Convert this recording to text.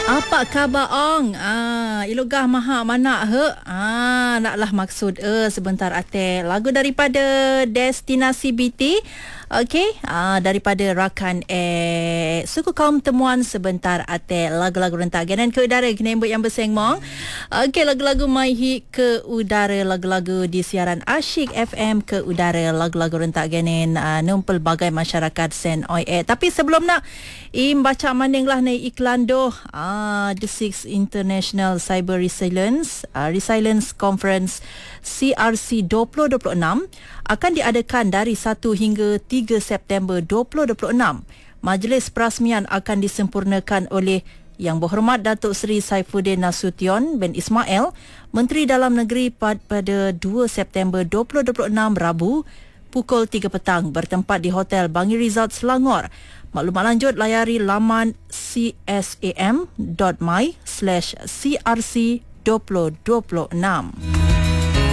Apa khabar Ong? Ilogah maha mana he? Naklah maksud sebentar ate lagu daripada Destinasi BT. Okey, daripada rakan suku kaum temuan sebentar ate lagu-lagu rentak genan ke udara kenembut yang bersengmong. Okey, lagu-lagu mai hit ke udara, lagu-lagu di siaran Asyik FM ke udara, lagu-lagu rentak genan numpel bagai masyarakat sen oi. Tapi sebelum nak baca manding lah ni iklan doh. The 6th International Cyber Resilience Conference CRC 2026 akan diadakan dari 1 hingga 3 September 2026. Majlis perasmian akan disempurnakan oleh Yang Berhormat Datuk Seri Saifuddin Nasution bin Ismail, Menteri Dalam Negeri pada 2 September 2026 Rabu pukul 3 petang bertempat di Hotel Bangi Resort Selangor. Maklumat lanjut layari laman csam.my/crc2026.